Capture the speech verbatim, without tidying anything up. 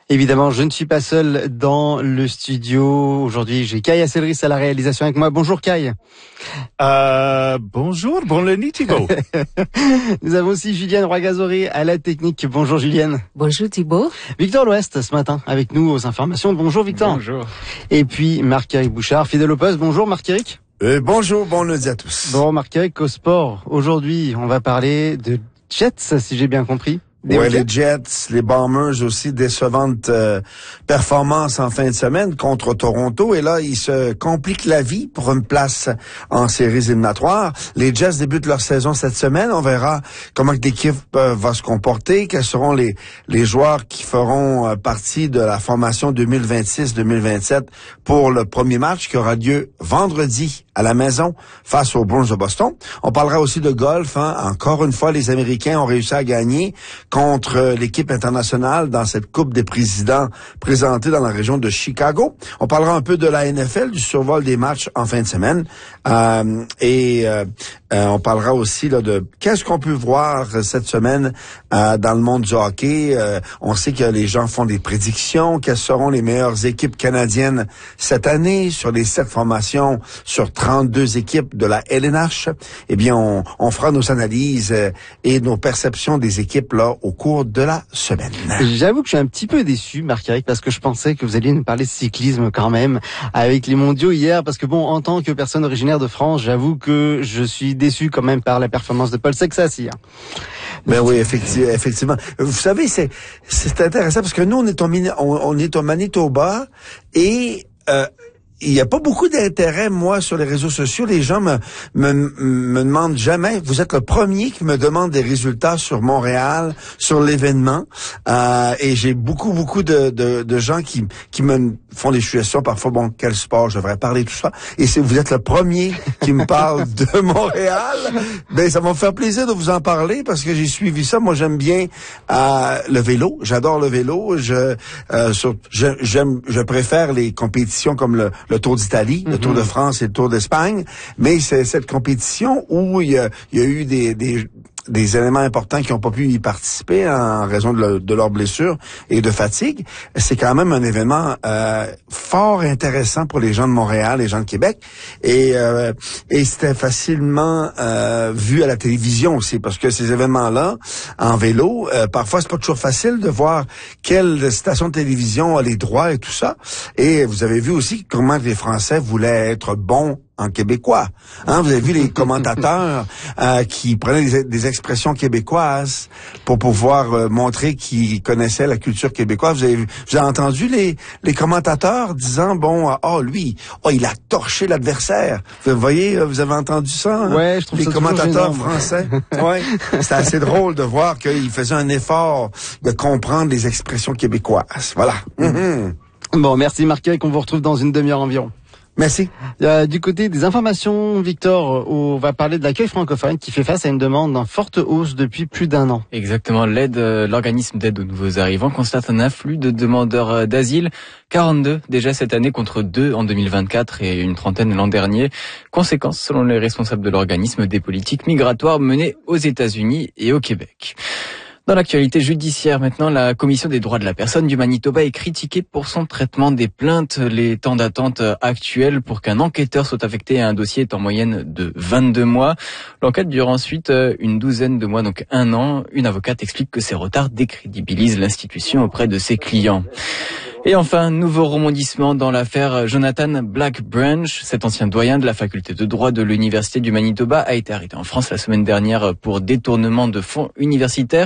Évidemment, je ne suis pas seul dans le studio. Aujourd'hui, j'ai Kai Asselris à la réalisation avec moi. Bonjour Kai. Euh, bonjour, bon lundi Thibaut. Nous avons aussi Julienne Roigazoré à la technique. Bonjour Julienne. Bonjour Thibaut. Victor L'Ouest ce matin avec nous aux informations. Bonjour Victor. Bonjour. Et puis Marc-Éric Bouchard, fidèle au poste. Bonjour Marc-Éric. Euh, bonjour, bon lundi à tous. Bon Marc-Éric, au sport. Aujourd'hui, on va parler de Jets, si j'ai bien compris. Des ouais, les Jets, les Bombers aussi, décevantes euh, performances en fin de semaine contre Toronto. Et là, ils se compliquent la vie pour une place en séries éliminatoires. Les Jets débutent leur saison cette semaine. On verra comment l'équipe euh, va se comporter, quels seront les les joueurs qui feront euh, partie de la formation deux mille vingt-six deux mille vingt-sept pour le premier match qui aura lieu vendredi à la maison face aux Bruins de Boston. On parlera aussi de golf. Hein. Encore une fois, les Américains ont réussi à gagner contre l'équipe internationale dans cette Coupe des présidents présentée dans la région de Chicago. On parlera un peu de la N F L, du survol des matchs en fin de semaine. Euh, et euh, euh, on parlera aussi là, de qu'est-ce qu'on peut voir cette semaine euh, dans le monde du hockey. Euh, on sait que les gens font des prédictions. Quelles seront les meilleures équipes canadiennes cette année sur les sept formations, sur trente-deux équipes de la L N H? Eh bien, on, on fera nos analyses euh, et nos perceptions des équipes là au cours de la semaine. J'avoue que je suis un petit peu déçu, Marc-Éric, parce que je pensais que vous alliez nous parler de cyclisme quand même avec les mondiaux hier, parce que bon, en tant que personne originaire de France, j'avoue que je suis déçu quand même par la performance de Paul Sexas hier. Ben oui, effectivement, effectivement. Vous savez, c'est c'est intéressant parce que nous on est au on, on est au Manitoba et euh, il n'y a pas beaucoup d'intérêt, moi, sur les réseaux sociaux. Les gens me, me, me demandent jamais. Vous êtes le premier qui me demande des résultats sur Montréal, sur l'événement. Euh, et j'ai beaucoup, beaucoup de, de, de gens qui, qui me font des suggestions. Parfois, bon, quel sport je devrais parler, tout ça. Et si vous êtes le premier qui me parle de Montréal, ben ça va me faire plaisir de vous en parler parce que j'ai suivi ça. Moi, j'aime bien euh, le vélo. J'adore le vélo. Je, euh, sur, je, j'aime, je préfère les compétitions comme le le Tour d'Italie, le mm-hmm. Tour de France et le Tour d'Espagne, mais c'est cette compétition où il y a, il y a eu des, des des éléments importants qui n'ont pas pu y participer en raison de, le, de leur blessure et de fatigue. C'est quand même un événement euh, fort intéressant pour les gens de Montréal, les gens de Québec, et euh, et c'était facilement euh, vu à la télévision aussi, parce que ces événements-là, en vélo, euh, parfois c'est pas toujours facile de voir quelle station de télévision a les droits et tout ça. Et vous avez vu aussi comment les Français voulaient être bons en québécois. Hein, vous avez vu les commentateurs euh, qui prenaient des, des expressions québécoises pour pouvoir euh, montrer qu'ils connaissaient la culture québécoise. Vous avez, vous avez entendu les, les commentateurs disant, bon, ah, oh, lui, oh, il a torché l'adversaire. Vous voyez, vous avez entendu ça? Hein? Ouais, je trouve les ça commentateurs français. Ouais, c'est assez drôle de voir qu'ils faisaient un effort de comprendre les expressions québécoises. Voilà. Mm-hmm. Bon, merci Marc-Éric, on vous retrouve dans une demi-heure environ. Merci. Euh, du côté des informations, Victor, on va parler de l'accueil francophone qui fait face à une demande en forte hausse depuis plus d'un an. Exactement. L'aide, euh, l'organisme d'aide aux nouveaux arrivants constate un afflux de demandeurs d'asile. quarante-deux déjà cette année contre deux en deux mille vingt-quatre et une trentaine l'an dernier. Conséquence, selon les responsables de l'organisme, des politiques migratoires menées aux États-Unis et au Québec. Dans l'actualité judiciaire maintenant, la Commission des droits de la personne du Manitoba est critiquée pour son traitement des plaintes. Les temps d'attente actuels pour qu'un enquêteur soit affecté à un dossier est en moyenne de vingt-deux mois. L'enquête dure ensuite une douzaine de mois, donc un an. Une avocate explique que ces retards décrédibilisent l'institution auprès de ses clients. Et enfin, nouveau rebondissement dans l'affaire Jonathan Blackbranch. Cet ancien doyen de la faculté de droit de l'Université du Manitoba a été arrêté en France la semaine dernière pour détournement de fonds universitaires.